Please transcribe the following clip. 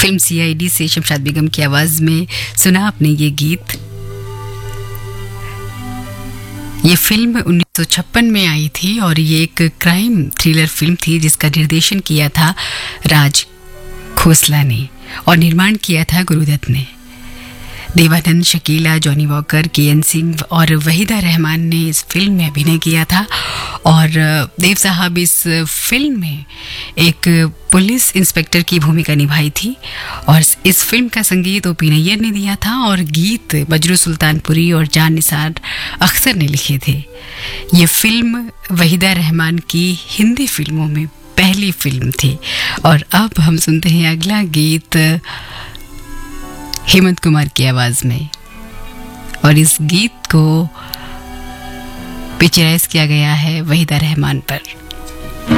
Film CID से शमशाद बेगम की आवाज में सुना आपने ये गीत। ये फिल्म 1956 में आई थी और ये एक क्राइम थ्रिलर फिल्म थी जिसका निर्देशन किया था राज खोसला ने और निर्माण किया था गुरुदत्त ने। Devanand, Shakeela, Johnny walker, KN Singh और वहीदा रहमान ने इस फिल्म में अभिनय किया था और देव साहब इस फिल्म में एक पुलिस इंस्पेक्टर की भूमिका निभाई थी और इस फिल्म का संगीत O.P. नैयर ने दिया था और गीत बजरू सुल्तानपुरी और जान निसार अख्तर ने लिखे थे। ये फिल्म वहीदा रहमान की हिंदी फिल्मों में पहली फिल्म थी और अब हम सुनते हैं अगला गीत हेमंत कुमार की आवाज में और इस गीत को पिक्चराइज किया गया है वहीदा रहमान पर।